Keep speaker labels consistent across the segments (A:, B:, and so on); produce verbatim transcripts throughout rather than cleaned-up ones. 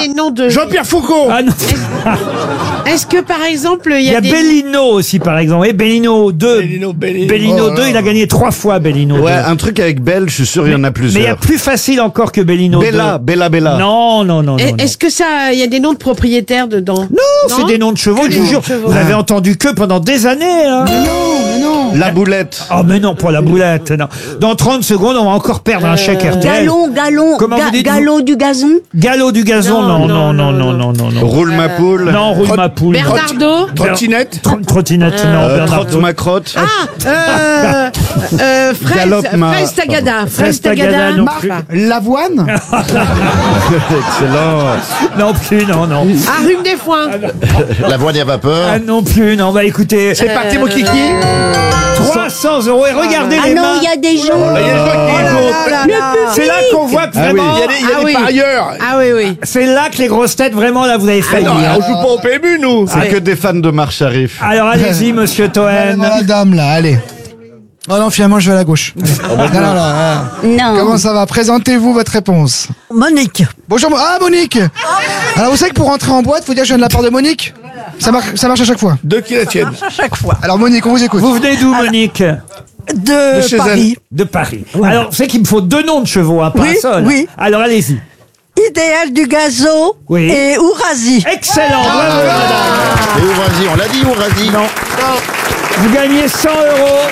A: des noms de...
B: Jean-Pierre Foucault.
C: Ah non.
A: Est-ce que, par exemple, il y
C: Il y
A: a,
C: a
A: des...
C: Bellino aussi, par exemple. Et Bellino deux.
B: Bellino, Bellino.
C: Bellino
B: Oh,
C: deux,
B: oh.
C: il a gagné trois fois Bellino
D: Ouais,
C: deux.
D: un truc avec Belle, je suis sûr, il y en a
C: Mais il y a
D: plusieurs.
C: plus facile encore que Bellino
D: Bella,
C: deux.
D: Bella, Bella.
C: Non, non, non, non.
A: Et-
C: non.
A: Est-ce que ça, il y a des noms de propriétaires dedans?
C: Non, c'est des noms de chevaux,
A: Que
C: je
A: des
C: vous jure.
A: noms de chevaux.
C: Vous avez entendu que pendant des années. Hein.
D: La boulette.
C: Oh, mais non, pour la boulette. Non. Dans trente secondes, on va encore perdre un chèque R T L.
E: Galon, galon,
C: Comment
E: ga-
C: vous dites,
E: galop du gazon.
C: Galop du gazon, non, non, non, non, non, non, non.
D: Roule ma poule.
C: Non, roule ma poule.
A: Bernardo?
B: Trottinette.
C: Tro- Trottinette, non,
D: Euh,
C: Bernardo.
D: Trotte ma crotte.
A: Ah, euh, euh, fraise,
D: Galope ma-
A: fraise Tagada, fraise
C: Fraise Tagada,
A: Tagada.
C: non
A: Marc.
C: plus.
F: L'avoine.
D: Excellent.
C: Non plus, non, non.
A: Ah, rhume des foins.
G: La voile à vapeur.
C: Ah non plus, non, bah écoutez.
B: C'est parti, mon kiki.
C: trois cents euros et regardez
E: Ah
C: les
E: non,
C: mains.
E: il y a des gens.
B: Il y a des gens qui jouent.
C: C'est là qu'on voit que
D: Ah oui.
C: vraiment.
B: Il y a des, il y a
A: Ah
B: des
A: oui.
B: parieurs.
A: Ah oui, oui.
C: C'est là que les grosses têtes, vraiment, là, vous avez
B: Ah
C: failli.
B: non,
C: hein.
B: on joue pas au P M U, nous.
D: C'est que des fans de Marche Arif.
C: Alors allez-y, monsieur Toen.
F: La dame là, allez. Oh non, finalement, je vais à la gauche. Non, non, non, non.
E: Non.
F: Comment ça va? Présentez-vous votre réponse.
E: Monique.
F: Bonjour, Mo- ah Monique. Alors vous savez que pour rentrer en boîte, faut dire que je viens de la part de Monique. Ça marche, ça marche à chaque fois.
B: Deux qui la tiennent.
F: Alors Monique, on vous écoute.
C: Vous venez d'où, Monique?
F: de
B: chez
F: Paris.
C: De Paris. Alors, c'est qu'il me faut deux noms de chevaux, hein, pas
E: Oui,
C: un seul.
E: oui.
C: Alors, allez-y.
E: Idéal du gazo
C: Oui.
E: et Ourasi.
C: Excellent, bravo, madame.
G: Et Ourasi, on l'a dit, Ourasi.
C: Non. Vous gagnez cent euros.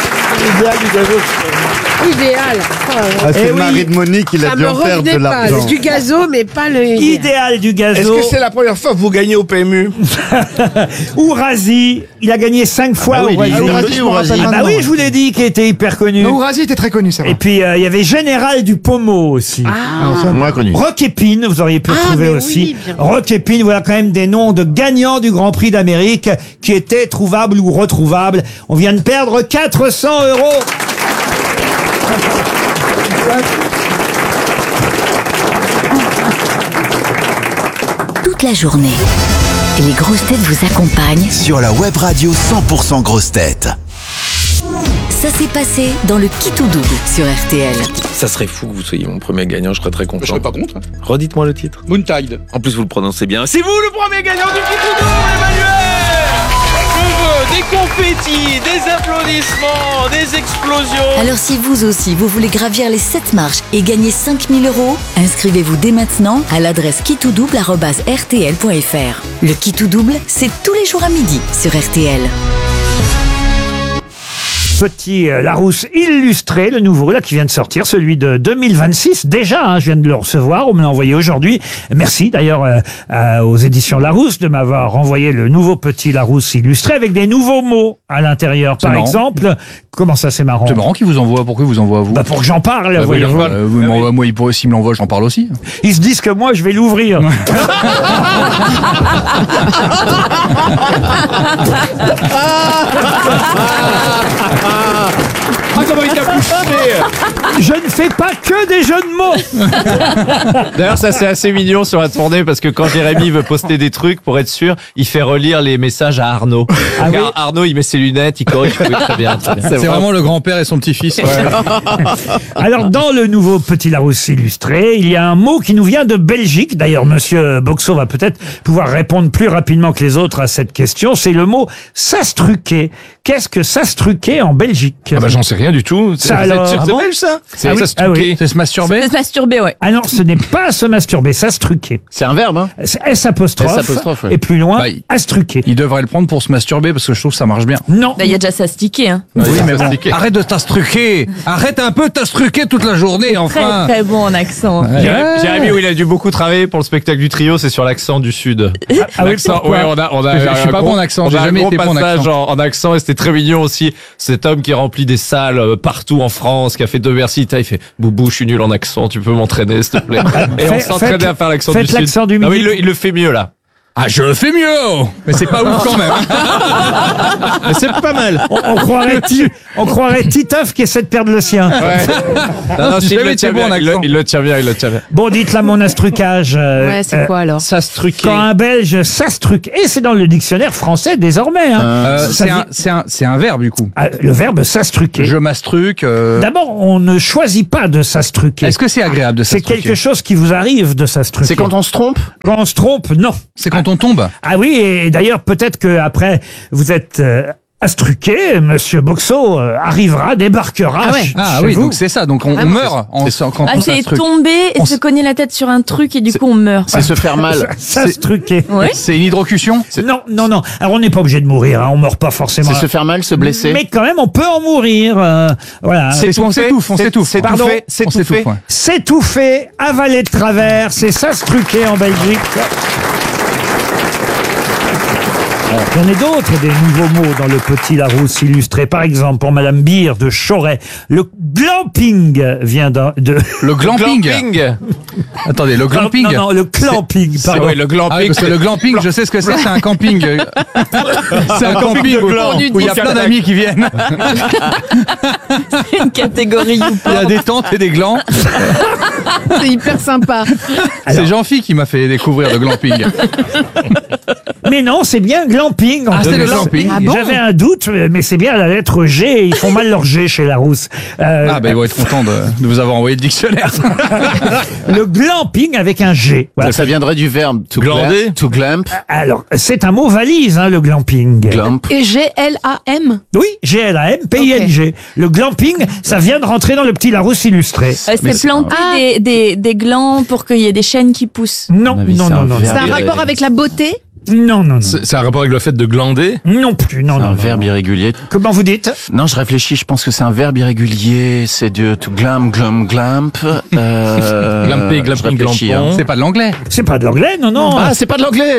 A: Idéal.
D: Ah, c'est
C: Eh
D: le
C: oui.
D: mari de Monique, il a
A: Ça
D: dû
A: me
D: en perdre de
A: revenait pas.
D: l'argent.
A: Du gazo, mais pas le...
C: Idéal du
B: Est-ce
C: gazo.
B: que c'est la première fois que vous gagnez au P M U?
C: Ourasi, il a gagné cinq fois.
G: bah oui,
C: Ourasi.
G: il est
F: Ourasi,
G: connu,
F: je me
G: Ourasi.
F: rappelle
C: Ah bah
F: maintenant,
C: oui,
F: ouais.
C: je vous l'ai dit qu'il était hyper connu.
F: Non, Ourasi était très connu, c'est vrai.
C: Et puis, euh, il y avait Général du Pommeau aussi.
G: Moins connu.
C: Rock Épine, vous auriez pu
A: Ah,
C: retrouver
A: mais
C: aussi.
A: oui, bien.
C: Rock Épine, voilà quand même des noms de gagnants du Grand Prix d'Amérique qui étaient trouvables ou retrouvables. On vient de perdre quatre cents euros.
H: Toute la journée, les grosses têtes vous accompagnent.
I: Sur la web radio cent pour cent grosses têtes.
H: Ça s'est passé dans le Qui tout double sur R T L.
J: Ça serait fou que vous soyez mon premier gagnant, je serais très content.
B: Je serais pas contre.
J: Redites-moi le titre.
B: Moontide.
J: En plus, vous le prononcez bien. C'est vous le premier gagnant du Qui tout double, Emmanuel. Je veux des confettis, des applaudissements, des explosions.
H: Alors si vous aussi, vous voulez gravir les sept marches et gagner cinq mille euros, inscrivez-vous dès maintenant à l'adresse qui tout double arobase r t l point f r. Le Qui tout double, c'est tous les jours à midi sur R T L.
C: Petit euh, Larousse illustré, le nouveau là qui vient de sortir, celui de deux mille vingt-six. Déjà, hein, je viens de le recevoir, on me l'a envoyé aujourd'hui. Merci d'ailleurs euh, euh, aux éditions Larousse de m'avoir envoyé le nouveau Petit Larousse illustré avec des nouveaux mots à l'intérieur. Par
K: marrant.
C: exemple, comment ça c'est marrant?
K: C'est marrant qu'il vous envoie. Pourquoi il vous envoie à vous?
C: Bah pour que j'en parle,
K: Bah,
C: voyez-vous.
K: euh, vous m'envoie- moi, il pourrait, s'il me l'envoie, j'en parle aussi.
C: Ils se disent que moi je vais l'ouvrir.
B: Ah, comment il t'a poussé!
C: Je ne fais pas que des jeux de mots.
J: D'ailleurs, ça c'est assez mignon sur la tournée parce que quand Jérémy veut poster des trucs, pour être sûr, il fait relire les messages à Arnaud.
C: Ah
J: Car Arnaud, il met ses lunettes, il corrige. Oui, très bien, très bien.
K: C'est vraiment le grand-père et son petit-fils.
C: Alors, dans le nouveau Petit Larousse illustré, il y a un mot qui nous vient de Belgique. D'ailleurs, monsieur Boxo va peut-être pouvoir répondre plus rapidement que les autres à cette question. C'est le mot sastruquer. Qu'est-ce que sastruquer en Belgique?
K: Ah bah j'en sais rien du tout.
C: Ça alors?
K: C'est
C: Ah bon
K: belge ça? C'est
C: Ah oui,
K: ça se
C: ah oui.
K: truquer. C'est se masturber?
E: Se masturber, ouais.
C: Ah non, ce n'est pas se masturber, sastruquer.
G: C'est un verbe, hein?
C: C'est S apostrophe.
G: S apostrophe, ouais.
C: Et plus loin,
K: Bah, il-
C: astruquer.
K: Il devrait le prendre pour se masturber parce que je trouve que ça marche bien.
C: Non.
E: Bah, il y a déjà s'astiquer, hein.
K: Oui, mais bon. Arrête de t'astruquer. Arrête un peu de t'astruquer toute la journée, enfin.
E: Très, très bon en accent.
J: Jérémy, Jérémy, où il a dû beaucoup travailler pour le spectacle du trio, c'est sur l'accent du Sud.
C: Ah oui,
J: L'accent,
C: pourquoi?
J: ouais, on a, on a,
K: Je- je suis
J: un
K: pas
J: gros-
K: bon en accent,
J: on a
K: j'ai
J: un
K: jamais
J: gros
K: été bon en
J: passage
K: accent.
J: En, en accent et c'était très mignon aussi. Cet homme qui remplit des salles euh, partout en France, qui a fait deux versités, il fait Boubou, je suis nul en accent, tu peux m'entraîner s'il te plaît. Et on
C: Fais-
J: s'entraînait
C: faites-
J: à faire l'accent du
C: faites
J: Sud.
C: l'accent du
J: Ah oui,
C: Midi.
J: il, le, il le fait mieux là.
K: Ah, je le fais mieux. Mais c'est pas ouf quand même.
J: Mais c'est pas mal.
C: On, on croirait, Ti- on croirait Titeuf qui essaie de perdre le sien.
J: Non, non,
K: Si
J: il,
K: jamais
J: le tient
K: t'es bon en
J: bien, il, le,
K: accent.
J: il le tient bien, il le tient bien.
C: Bon, dites-la mon astrucage. euh,
A: Ouais, c'est
C: euh,
A: quoi alors?
J: Ça se truquait.
C: Quand un Belge s'astruque, et c'est dans le dictionnaire français désormais. Hein.
K: Euh,
C: Ça
K: c'est
C: vient-
K: un, c'est un, c'est un verbe du coup.
C: Ah, le verbe s'astruquer.
K: Je m'astruque. euh,
C: D'abord, on ne choisit pas de s'astruquer.
K: Est-ce que c'est agréable de
C: C'est
K: s'astruquer?
C: quelque chose qui vous arrive de s'astruquer.
G: C'est quand on se trompe?
C: Quand on se trompe, non.
K: C'est quand on tombe.
C: Ah oui, et d'ailleurs, peut-être que après vous êtes euh, astruqué, Monsieur Boxo euh, arrivera, débarquera.
A: Ah ouais.
C: ch-
K: Ah
C: chez
K: oui,
C: vous.
K: donc c'est ça. Donc on, on meurt en, quand
E: Ah,
K: on
E: c'est
K: s'astruque.
E: tomber et
K: On
E: se
K: s-
E: cogner la tête sur un truc et du coup on meurt.
G: C'est se faire mal.
C: S'astruquer.
E: Ouais.
K: C'est une hydrocution.
C: Non, non, non. Alors on n'est pas obligé de mourir, hein, on meurt pas forcément.
G: C'est se faire mal, se blesser.
C: Mais quand même, on peut en mourir. euh, voilà.
K: C'est on s'étouffe, on s'étouffe.
J: C'est
C: Pardon,
J: tout fait. C'est
K: On
J: tout
K: s'étouffe,
J: fait.
K: ouais.
C: S'étouffer, avaler de travers, c'est s'astruquer en Belgique. Il y en a d'autres, des nouveaux mots dans le Petit Larousse illustré. Par exemple, pour Madame Beer de Choret, le glamping vient d'un- de...
K: Le glamping.
J: Glamping.
K: Attendez, le glamping.
C: Non, non, le clamping,
J: C'est
C: pardon.
J: ouais, le glamping.
K: Ah oui, parce que le glamping, je sais ce que c'est, c'est un camping. C'est un camping où
J: gland.
K: où il y a plein d'amis qui viennent.
E: Une catégorie.
K: Il y a des tentes et des glands.
A: C'est hyper sympa.
K: C'est Jean-Phi qui m'a fait découvrir le glamping.
C: Mais non, c'est bien glamping. en
K: Ah, c'est
C: fait.
K: le glamping.
A: Ah bon?
C: J'avais un doute, mais c'est bien la lettre G. Ils font mal leur G chez Larousse. Euh,
K: Ah, bah, ils vont être contents de, de vous avoir envoyé le dictionnaire.
C: Le glamping avec un G. Voilà.
G: Ça viendrait du verbe to
J: Glander.
G: glamp. To glamp.
C: Alors, c'est un mot valise, hein, le glamping.
G: Glamp.
A: Et G L A M?
C: Oui, G L A M P I N G. Le glamping, ça vient de rentrer dans le Petit Larousse illustré.
E: Euh, c'est planter
A: Ah.
E: des, des, des glands pour qu'il y ait des chaînes qui poussent.
C: Non,
G: avis,
C: non,
G: c'est
C: non,
G: un
C: non,
A: C'est un
G: Et-
A: rapport avec la beauté?
C: non, non, non,
J: C'est c'est un rapport avec le fait de glander.
C: non plus, non,
G: C'est
C: non,
G: un
C: non.
G: verbe irrégulier.
C: Comment vous dites?
G: Non, je réfléchis, je pense que c'est un verbe irrégulier. C'est de to glam, glam, glamp. Euh,
J: Glamper,
G: je
J: glamping,
G: réfléchis,
J: glampon.
G: hein.
K: C'est pas de l'anglais.
C: C'est pas de l'anglais, non, non.
G: Ah, c'est pas de l'anglais.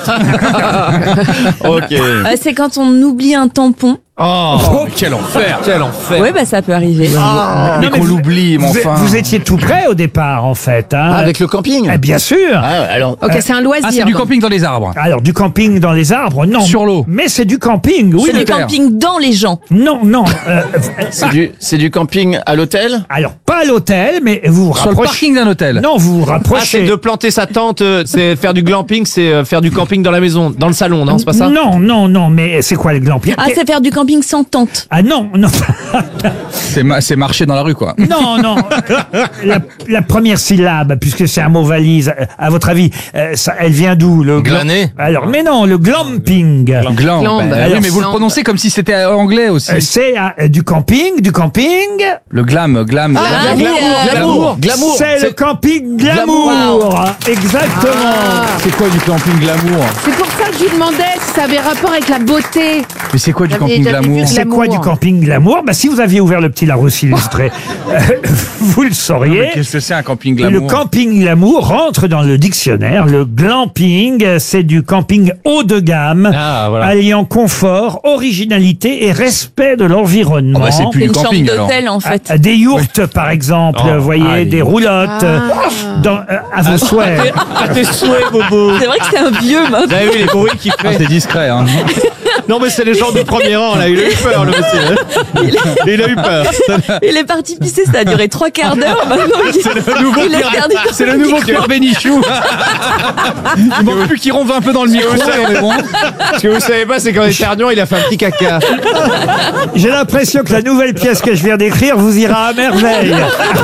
G: Ok.
E: Euh, c'est quand on oublie un tampon.
J: Oh, quel enfer. Quel enfer.
E: Oui, bah ça peut arriver.
K: Mais
C: Non, mais
K: qu'on
C: vous-
K: l'oublie, mais
C: vous,
K: enfin.
C: vous étiez tout près au départ, en fait. Hein.
G: Ah, avec le camping.
C: Eh bien sûr.
G: Ah, alors.
A: Ok, c'est un loisir.
K: Ah, c'est du
A: donc.
K: camping dans les arbres.
C: Alors, du camping dans les arbres, non.
K: Sur l'eau.
C: Mais c'est du camping, oui.
E: C'est du
K: terre.
E: camping dans les gens.
C: Non, non. euh,
G: C'est du, c'est du camping à l'hôtel.
C: alors, pas à l'hôtel, mais vous vous
K: Sur le
C: rapprochez.
K: parking d'un hôtel.
C: Non, vous vous
J: Ah,
C: rapprochez.
J: c'est de planter sa tente, euh, c'est faire du glamping, c'est euh, faire du camping dans la maison, dans le salon, non, c'est pas ça?
C: Non, non, non, mais c'est quoi le glamping?
E: Ah, c'est faire du camping sans tente.
C: Ah non, non.
K: C'est ma- c'est marcher dans la rue, quoi.
C: Non, non. La, la première syllabe, puisque c'est un mot valise, euh, à votre avis, euh, ça, elle vient d'où le gla-
J: Glaner.
C: Alors, mais non, le glamping.
K: Gland.
A: Gland.
K: Bah, oui, mais vous le prononcez comme si c'était anglais aussi.
C: Euh, C'est euh, du camping, du camping.
K: Le glam, glam.
E: Ah,
K: glam.
E: oui, euh,
G: Glamour. Glamour.
C: C'est le camping glamour. Exactement.
K: C'est quoi du camping glamour?
A: C'est pour ça que je vous demandais si ça avait rapport avec la beauté.
K: Mais c'est quoi du
A: J'avais-
K: camping
A: j'avais vu
K: glamour?
A: que
C: C'est quoi du
A: Glamour.
C: camping glamour? Bah, si vous aviez ouvert le Petit Larousse illustré, euh, vous le
K: Mais
C: sauriez.
K: Qu'est-ce que c'est un camping
C: Le
K: glamour?
C: camping glamour rentre dans le dictionnaire. Le glamping, c'est du camping haut de gamme,
J: Ah, voilà.
C: alliant confort, originalité et respect de l'environnement.
K: Oh, bah, c'est plus
E: C'est
K: du
E: une chambre
K: camping alors.
E: d'hôtel en fait.
C: Ah, des yourtes, par exemple,
J: Oh,
C: vous voyez,
J: allez.
C: des roulottes,
A: Ah.
C: euh, dans, euh, à vos souhaits.
J: À tes souhaits, Bobo.
E: C'est vrai que c'est un vieux maintenant.
J: Vous avez vu les bruits qu'il
K: Ah,
J: fait?
K: c'est discret, hein.
J: Non, mais c'est les gens du premier rang, là. Il a eu peur, le monsieur. Il a eu peur.
E: Il est parti pisser, ça a duré trois quarts d'heure. Maintenant, il,
J: C'est le nouveau
E: il est
J: Pierre-
E: perdu dans
K: C'est le
E: le
K: nouveau
E: micro.
K: Pierre Bénichou. Il manque plus qu'il ronve un peu dans le micro, mais bon.
J: Ce que vous savez pas, c'est qu'en éternuant, il a fait un petit caca.
C: J'ai l'impression que la nouvelle pièce que je viens d'écrire vous ira à merveille.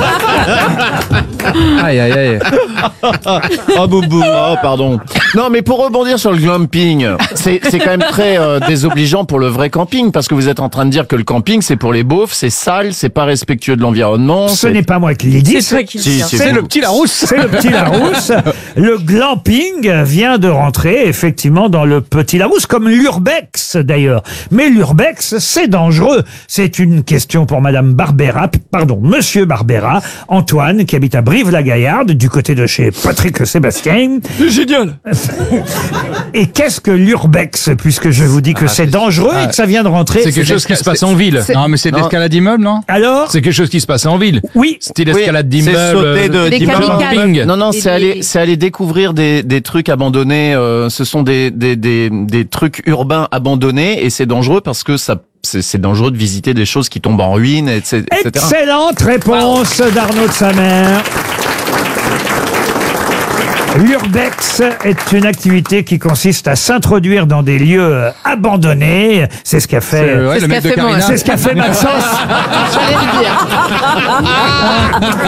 K: Aïe, aïe, aïe.
G: Oh, boubou. Oh, pardon. Non, mais pour rebondir sur le glamping, c'est, c'est quand même très euh, désobligeant pour le vrai camping, parce que vous êtes en train de dire que le camping, c'est pour les beaufs, c'est sale, c'est pas respectueux de l'environnement.
C: Ce
G: c'est-
C: n'est pas moi qui l'ai dit.
E: C'est toi qui le
G: Si,
E: tiens.
G: si,
K: C'est
G: vous.
K: le petit Larousse.
C: C'est le Petit Larousse. Le glamping vient de rentrer effectivement dans le Petit Larousse, comme l'urbex d'ailleurs. Mais l'urbex, c'est dangereux. C'est une question pour Madame Barbera, p- pardon, Monsieur Barbera, Antoine, qui habite à Brive-la-Gaillarde, du côté de chez Patrick Sébastien.
J: Génial.
C: Et qu'est-ce que l'urbex, puisque je vous dis que c'est dangereux et que ça vient de rentrer?
K: C'est quelque chose qui se passe en ville.
A: c'est-
K: Non, mais c'est de
G: Non.
K: l'escalade d'immeuble, non?
C: Alors?
K: C'est quelque chose qui se passe en ville.
C: Oui.
K: Style
G: Oui,
K: escalade
G: c'est
K: d'immeuble.
G: sauter de-
K: euh,
A: Des
K: d'immeuble
A: kamikazes.
K: camping.
G: Non, non,
A: Et
G: c'est
A: des-
G: aller, c'est aller découvrir des, des trucs abandonnés. euh, ce sont des, des, des, des trucs urbains abandonnés et c'est dangereux parce que ça, c'est, c'est dangereux de visiter des choses qui tombent en ruine, et cetera.
C: Excellente réponse d'Arnaud de Samer. L'urbex est une activité qui consiste à s'introduire dans des lieux abandonnés. C'est ce qu'a
K: C'est,
C: fait,
K: ouais,
A: C'est
K: le
A: ce
K: mec
A: qu'a
K: de
A: fait moi.
K: Carina.
C: c'est ce qu'a fait Maxence.
A: J'allais le dire.